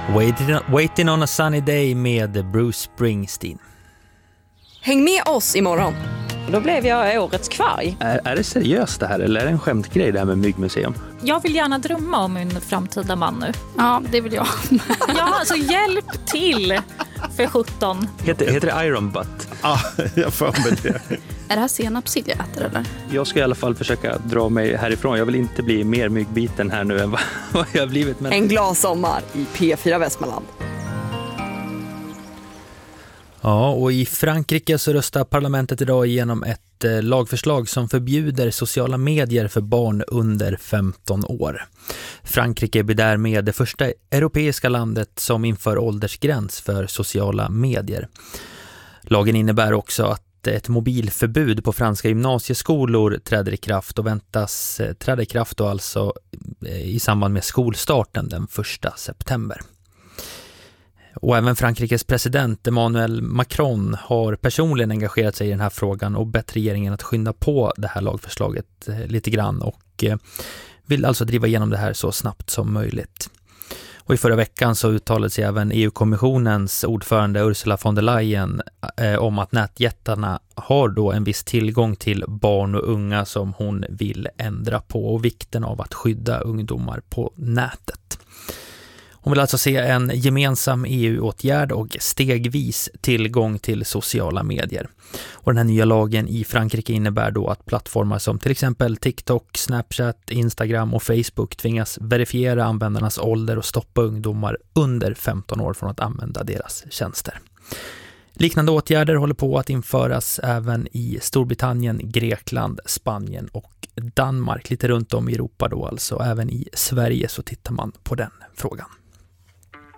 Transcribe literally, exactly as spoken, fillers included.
Waiting, Waiting on a sunny day med Bruce Springsteen. Häng med oss imorgon. Då blev jag årets kvarg. Är, är det seriöst det här eller är det en skämtgrej det här med myggmuseum? Jag vill gärna drömma om en framtida man nu. Ja, det vill jag. Ja, alltså hjälp till för sjutton. Heter, heter det Iron Butt? Ja, jag får med det. Är det här senapssill jag äter eller? Jag ska i alla fall försöka dra mig härifrån. Jag vill inte bli mer myggbiten här nu än vad, vad jag har blivit. Men... En glad sommar i P fyra Västmanland. Ja, och i Frankrike så röstar parlamentet idag igenom ett eh, lagförslag som förbjuder sociala medier för barn under femton år. Frankrike blir därmed det första europeiska landet som inför åldersgräns för sociala medier. Lagen innebär också att ett mobilförbud på franska gymnasieskolor träder i kraft och väntas eh, träda i kraft då alltså eh, i samband med skolstarten den första september. Och även Frankrikes president Emmanuel Macron har personligen engagerat sig i den här frågan och bett regeringen att skynda på det här lagförslaget lite grann och vill alltså driva igenom det här så snabbt som möjligt. Och i förra veckan så uttalade sig även E U-kommissionens ordförande Ursula von der Leyen eh, om att nätjättarna har då en viss tillgång till barn och unga som hon vill ändra på och vikten av att skydda ungdomar på nätet. Hon vill alltså se en gemensam E U-åtgärd och stegvis tillgång till sociala medier. Och den här nya lagen i Frankrike innebär då att plattformar som till exempel TikTok, Snapchat, Instagram och Facebook tvingas verifiera användarnas ålder och stoppa ungdomar under femton år från att använda deras tjänster. Liknande åtgärder håller på att införas även i Storbritannien, Grekland, Spanien och Danmark. Lite runt om i Europa då alltså. Även i Sverige så tittar man på den frågan.